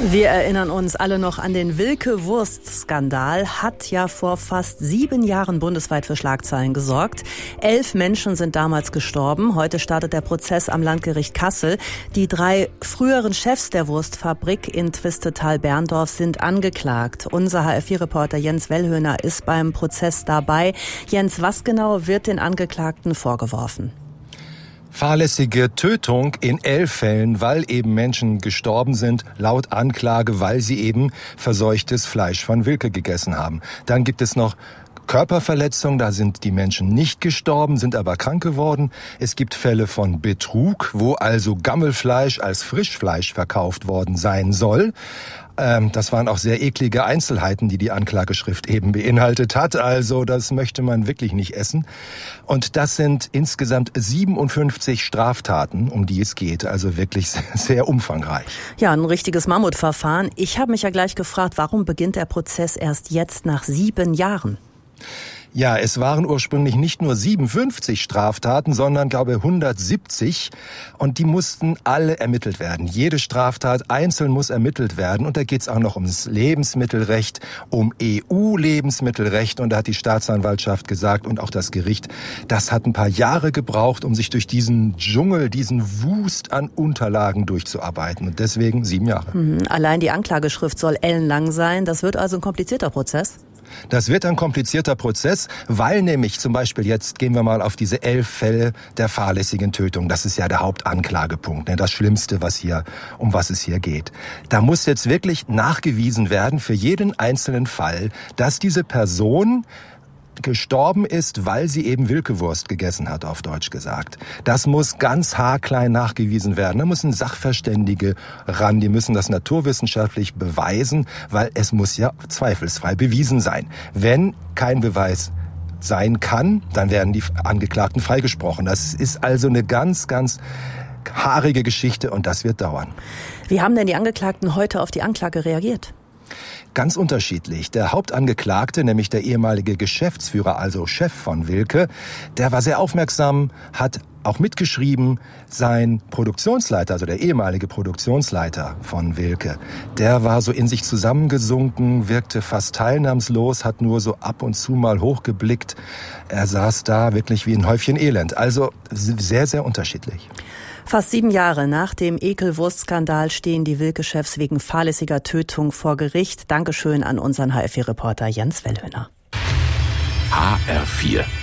Wir erinnern uns alle noch an den Wilke-Wurst-Skandal. Hat ja vor fast 7 Jahren bundesweit für Schlagzeilen gesorgt. 11 Menschen sind damals gestorben. Heute startet der Prozess am Landgericht Kassel. Die 3 früheren Chefs der Wurstfabrik in Twistetal-Berndorf sind angeklagt. Unser HR4-Reporter Jens Wellhöhner ist beim Prozess dabei. Jens, was genau wird den Angeklagten vorgeworfen? Fahrlässige Tötung in 11 Fällen, weil eben Menschen gestorben sind, laut Anklage, weil sie eben verseuchtes Fleisch von Wilke gegessen haben. Dann gibt es noch Körperverletzung, da sind die Menschen nicht gestorben, sind aber krank geworden. Es gibt Fälle von Betrug, wo also Gammelfleisch als Frischfleisch verkauft worden sein soll. Das waren auch sehr eklige Einzelheiten, die die Anklageschrift eben beinhaltet hat. Also das möchte man wirklich nicht essen. Und das sind insgesamt 57 Straftaten, um die es geht. Also wirklich sehr umfangreich. Ja, ein richtiges Mammutverfahren. Ich habe mich ja gleich gefragt, warum beginnt der Prozess erst jetzt nach 7 Jahren? Ja, es waren ursprünglich nicht nur 57 Straftaten, sondern, glaube ich, 170. Und die mussten alle ermittelt werden. Jede Straftat einzeln muss ermittelt werden. Und da geht's auch noch ums Lebensmittelrecht, um EU-Lebensmittelrecht. Und da hat die Staatsanwaltschaft gesagt und auch das Gericht, das hat ein paar Jahre gebraucht, um sich durch diesen Dschungel, diesen Wust an Unterlagen durchzuarbeiten. Und deswegen 7 Jahre. Allein die Anklageschrift soll ellenlang sein. Das wird also ein komplizierter Prozess? Das wird ein komplizierter Prozess, weil nämlich zum Beispiel jetzt gehen wir mal auf diese 11 Fälle der fahrlässigen Tötung. Das ist ja der Hauptanklagepunkt, das Schlimmste, um was es hier geht. Da muss jetzt wirklich nachgewiesen werden für jeden einzelnen Fall, dass diese Person gestorben ist, weil sie eben Wilkewurst gegessen hat, auf Deutsch gesagt. Das muss ganz haarklein nachgewiesen werden. Da müssen Sachverständige ran, die müssen das naturwissenschaftlich beweisen, weil es muss ja zweifelsfrei bewiesen sein. Wenn kein Beweis sein kann, dann werden die Angeklagten freigesprochen. Das ist also eine ganz, ganz haarige Geschichte und das wird dauern. Wie haben denn die Angeklagten heute auf die Anklage reagiert? Ganz unterschiedlich. Der Hauptangeklagte, nämlich der ehemalige Geschäftsführer, also Chef von Wilke, der war sehr aufmerksam, hat auch mitgeschrieben. Sein Produktionsleiter, also der ehemalige Produktionsleiter von Wilke, der war so in sich zusammengesunken, wirkte fast teilnahmslos, hat nur so ab und zu mal hochgeblickt. Er saß da wirklich wie ein Häufchen Elend. Also sehr, sehr unterschiedlich. Fast 7 Jahre nach dem Ekelwurstskandal stehen die Wilke-Chefs wegen fahrlässiger Tötung vor Gericht. Dankeschön an unseren HR4-Reporter Jens Wellhöhner. HR4